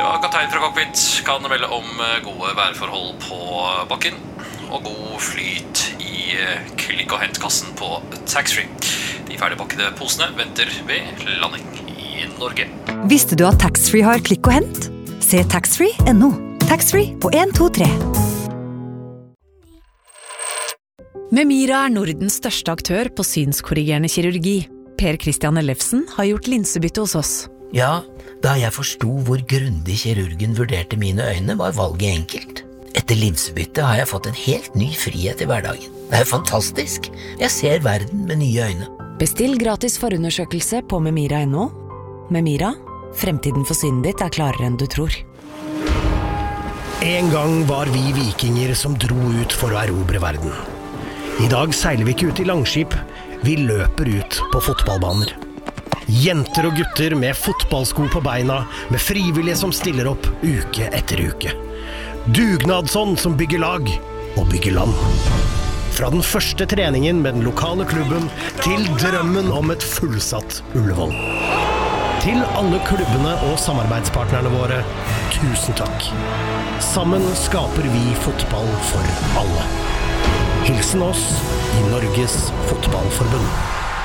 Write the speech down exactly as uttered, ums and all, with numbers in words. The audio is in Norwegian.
Ja, kaptein fra cockpit kan melde om gode værforhold på bakken og god flyt i klikk- og hentkassen på taxfree. De ferdigpakkede posene venter ved landing i Norge. Visste du at taxfree har klikk og hent? Se taxfree punktum no. Taxfree på en to tre. Memira er Nordens største aktør på synskorrigerende kirurgi. Per Christian Ellefsen har gjort linsebytte hos oss. Ja, da jeg forstod hvor grundig kirurgen vurderte mine øyne, var valget enkelt. Etter linsebytte har jeg fått en helt ny frihet i hverdagen. Det er fantastisk. Jeg ser verden med nye øyne. Bestill gratis forundersøkelse på memira punktum no. Memira, fremtiden for synet ditt er klarere enn du tror. En gang var vi vikinger som dro ut for å erobre verden. I dag seiler vi ikke ut i langskip, vi løper ut på fotballbaner. Jenter og gutter med fotballsko på beina, med frivillige som stiller opp uke etter uke. Dugnadsånd som bygger lag og bygger land. Fra den første treningen med den lokale klubben til drømmen om et fullsatt Ullevål. Til alle klubbene og samarbeidspartnerne våre, tusen takk. Sammen skaper vi fotball for alle. Hilsen oss i Norges Fotballforbund.